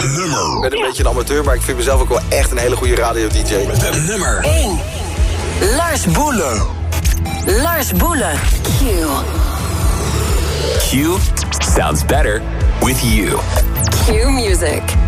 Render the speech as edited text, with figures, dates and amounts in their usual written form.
Ik ben een beetje een amateur, maar ik vind mezelf ook wel echt een hele goede radio-dj. Nummer 1. Lars Boelen. Lars Boelen. Q. Q sounds better with you. Q Music.